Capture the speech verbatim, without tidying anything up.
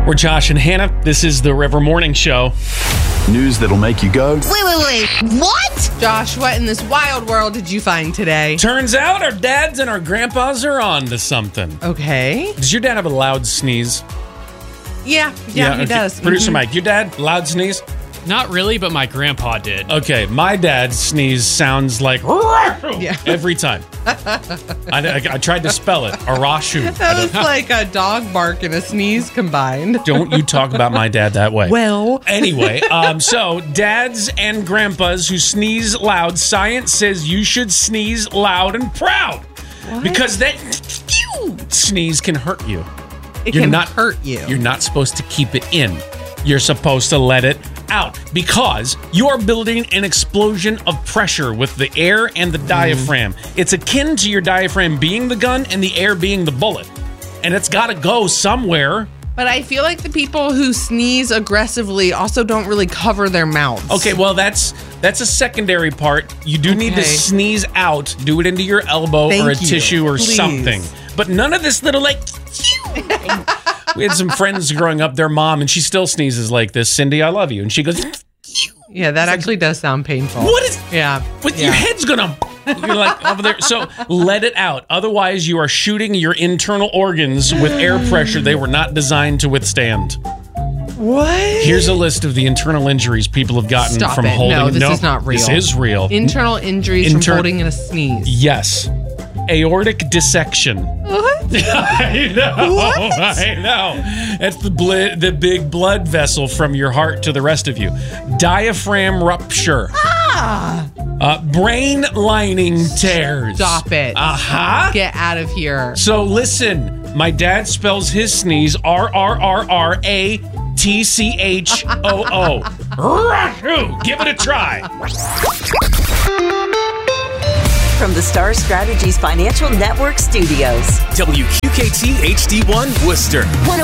We're Josh and Hannah. This is the River Morning Show. News that'll make you go, Wait, wait, wait. What? Josh, what in this wild world did you find today? Turns out our dads and our grandpas are on to something. Okay. Does your dad have a loud sneeze? Yeah, yeah, he okay. does. Producer Mhm. Mike, your dad, loud sneeze? Not really, but my grandpa did. Okay, my dad's sneeze sounds like Yeah. every time. I, I, I tried to spell it, Arashu. That was like a dog bark and a sneeze combined. Don't you talk about my dad that way. Well, Anyway, um, so dads and grandpas who sneeze loud, science says you should sneeze loud and proud. What? Because that sneeze can hurt you. it You're can not- hurt you. You're not supposed to keep it in. You're supposed to let it out because you are building an explosion of pressure with the air and the diaphragm. It's akin to your diaphragm being the gun and the air being the bullet. And it's got to go somewhere. But I feel like the people who sneeze aggressively also don't really cover their mouths. Okay, well, that's that's a secondary part. You do need to Okay. sneeze out. Do it into your elbow Thank or a you. tissue or Please. something. But none of this little, like... We had some friends growing up, their mom, and she still sneezes like this. Cindy, I love you. And she goes... Yeah, that actually does sound painful. What is... Yeah. But yeah. your head's gonna... You're like over there. So let it out. Otherwise, you are shooting your internal organs with air pressure they were not designed to withstand. What? Here's a list of the internal injuries people have gotten Stop from it. holding... No, this is not real. This is real. Internal injuries Inter- from holding in a sneeze. Yes. Aortic dissection. What? I know. What? I know. That's the bl- the big blood vessel from your heart to the rest of you. Diaphragm rupture. Ah! Uh, brain lining tears. Stop it. Uh-huh. Get out of here. So listen, my dad spells his sneeze R R R R A T C H O O. Rashu. Give it a try. From the Star Strategies Financial Network Studios. W Q K T H D one Worcester.